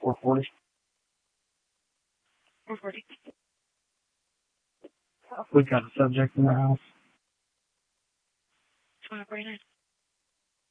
440. 440. We've got a subject in the house. 1249.